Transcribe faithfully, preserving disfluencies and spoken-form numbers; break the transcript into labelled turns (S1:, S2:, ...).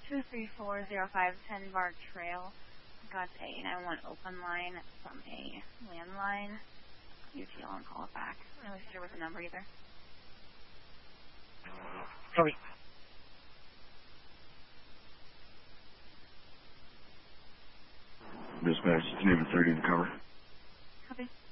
S1: two three four zero five ten Bar Trail. Got a nine one open line from a landline. U T L and call it back. I'm not really sure what the number either.
S2: Copy.
S3: Dispatch, Geneva thirty to cover.
S1: Copy.